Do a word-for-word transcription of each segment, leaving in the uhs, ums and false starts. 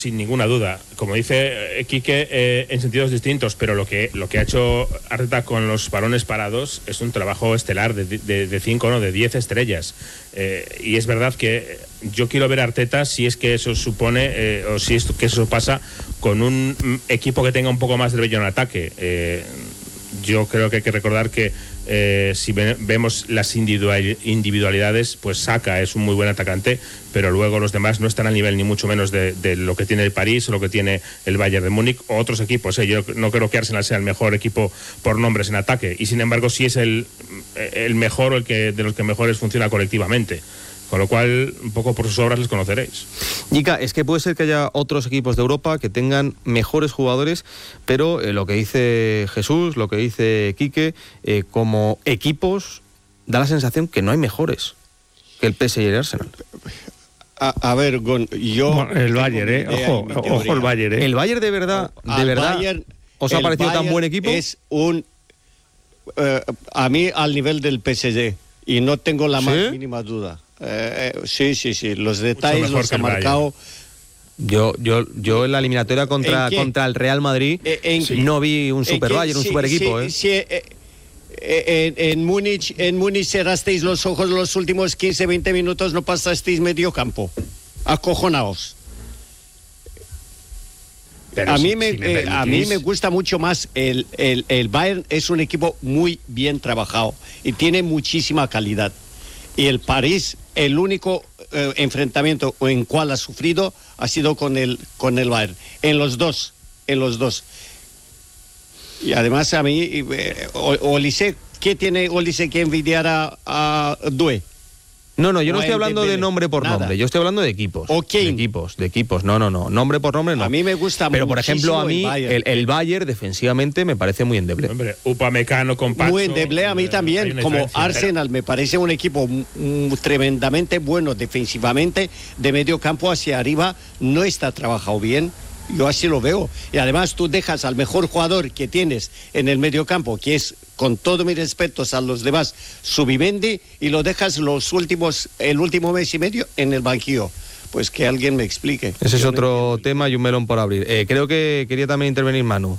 Sin ninguna duda, como dice Quique, eh, en sentidos distintos, pero lo que lo que ha hecho Arteta con los balones parados es un trabajo estelar de, de, de cinco, no, de diez estrellas. Eh, y es verdad que yo quiero ver a Arteta si es que eso supone, eh, o si es que eso pasa con un equipo que tenga un poco más de brillo en ataque. Eh, yo creo que hay que recordar que Eh, si ve, vemos las individualidades, pues Saka es un muy buen atacante, pero luego los demás no están al nivel ni mucho menos de, de lo que tiene el París o lo que tiene el Bayern de Múnich o otros equipos. ¿eh? Yo no creo que Arsenal sea el mejor equipo por nombres en ataque, y sin embargo sí es el, el mejor o el que de los que mejores funciona colectivamente. Con lo cual, un poco por sus obras les conoceréis. Yica, es que puede ser que haya otros equipos de Europa que tengan mejores jugadores, pero eh, lo que dice Jesús, lo que dice Quique, eh, como equipos, da la sensación que no hay mejores que el P S G y el Arsenal. A, a ver, Gon, yo... Bueno, el Bayern, ¿eh? Ojo, ojo el Bayern, ¿eh? El Bayern de verdad, de Al verdad, Bayern, ¿os ha parecido Bayern tan buen equipo? Es un... Eh, a mí, al nivel del P S G, y no tengo la más ¿Sí? mínima duda. Eh, eh, sí, sí, sí, los detalles los ha marcado. Yo, yo, yo en la eliminatoria contra, contra el Real Madrid en, sí. no vi un super Bayern, un sí, super equipo. Sí, ¿eh? sí, eh, eh, en, en Múnich, en Múnich cerrasteis los ojos los últimos quince veinte minutos, no pasasteis medio campo. Acojonaos. Pero a, si, mí me, si me eh, a mí me gusta mucho más el, el, el Bayern. Es un equipo muy bien trabajado y tiene muchísima calidad. Y el París, el único eh, enfrentamiento en cual ha sufrido ha sido con el con el Bayern. En los dos, en los dos. Y además a mí, eh, Olise, ¿qué tiene Olise que envidiar a, a Doué? No, no, yo no, no estoy hablando de nombre por nada. nombre, yo estoy hablando de equipos. Okay. De equipos, de equipos, no, no, no, nombre por nombre no. A mí me gusta mucho. Pero por ejemplo, a mí, el Bayern. el, el Bayern defensivamente me parece muy endeble. Hombre, Upamecano con Pacho. Muy endeble a mí también, como Arsenal, pero... me parece un equipo mm, tremendamente bueno defensivamente, de medio campo hacia arriba, no está trabajado bien. Yo así lo veo. Y además tú dejas al mejor jugador que tienes en el mediocampo, que es, con todos mis respetos a los demás, Zubimendi, y lo dejas los últimos, el último mes y medio en el banquillo. Pues que alguien me explique. Ese es Yo otro no tema y un melón por abrir. Eh, creo que quería también intervenir Manu.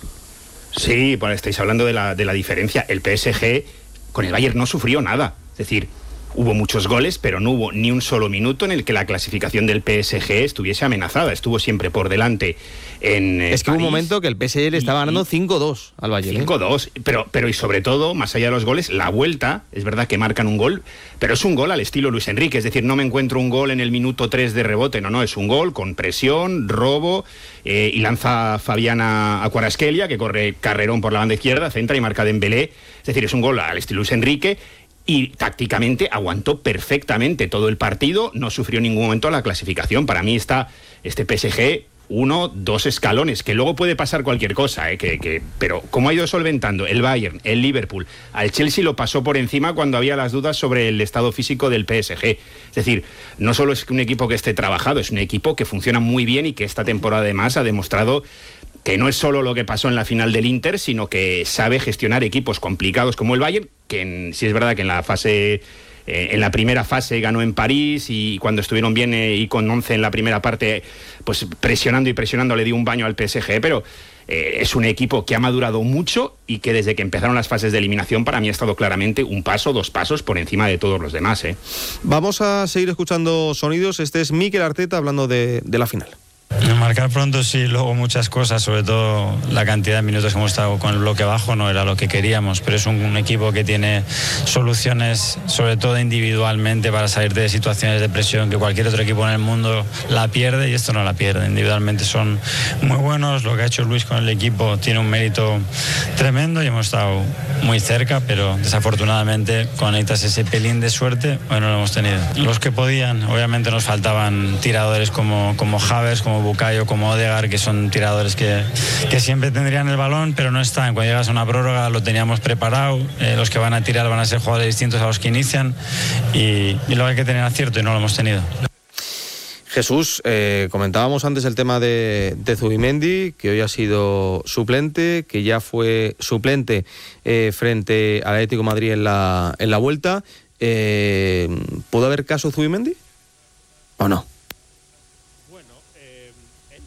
Sí, bueno, estáis hablando de la, de la diferencia. El P S G con el Bayern no sufrió nada. Es decir, hubo muchos goles, pero no hubo ni un solo minuto en el que la clasificación del P S G estuviese amenazada. Estuvo siempre por delante en eh, Es que París. hubo un momento que el P S G le estaba ganando cinco dos al Bayern. cinco dos, ¿eh? pero, pero y sobre todo, más allá de los goles, la vuelta, es verdad que marcan un gol, pero es un gol al estilo Luis Enrique. Es decir, no me encuentro un gol en el minuto tres de rebote, no, no, es un gol con presión, robo, eh, y lanza Fabiana a Kvaratskhelia, que corre carrerón por la banda izquierda, centra y marca Dembélé. Es decir, es un gol al estilo Luis Enrique. Y tácticamente aguantó perfectamente todo el partido, no sufrió en ningún momento la clasificación. Para mí está este P S G uno, dos escalones, que luego puede pasar cualquier cosa, ¿eh? que, que, pero como ha ido solventando el Bayern, el Liverpool, al Chelsea lo pasó por encima cuando había las dudas sobre el estado físico del P S G. Es decir, no solo es un equipo que esté trabajado, es un equipo que funciona muy bien y que esta temporada además ha demostrado que no es solo lo que pasó en la final del Inter, sino que sabe gestionar equipos complicados como el Bayern, que en, sí es verdad que en la fase, eh, en la primera fase ganó en París, y cuando estuvieron bien eh, y con once en la primera parte, pues presionando y presionando le dio un baño al P S G, pero eh, es un equipo que ha madurado mucho y que desde que empezaron las fases de eliminación para mí ha estado claramente un paso, dos pasos por encima de todos los demás. ¿eh? Vamos a seguir escuchando sonidos. Este es Mikel Arteta hablando de, de la final. Marcar pronto sí, luego muchas cosas, sobre todo la cantidad de minutos que hemos estado con el bloque bajo no era lo que queríamos, pero es un, un equipo que tiene soluciones, sobre todo individualmente, para salir de situaciones de presión que cualquier otro equipo en el mundo la pierde, y esto no la pierde. Individualmente son muy buenos, lo que ha hecho Luis con el equipo tiene un mérito tremendo y hemos estado muy cerca, pero desafortunadamente con necesitas ese pelín de suerte, bueno, lo hemos tenido. Los que podían, obviamente nos faltaban tiradores como, como Havertz, como Bukayo, como Odegaard, que son tiradores que, que siempre tendrían el balón, pero no están. Cuando llegas a una prórroga lo teníamos preparado, eh, los que van a tirar van a ser jugadores distintos a los que inician, y, y luego hay que tener acierto y no lo hemos tenido. Jesús, eh, comentábamos antes el tema de, de Zubimendi, que hoy ha sido suplente, que ya fue suplente eh, frente al Atlético de Madrid en la, en la vuelta. Eh, ¿Puede haber caso Zubimendi o no?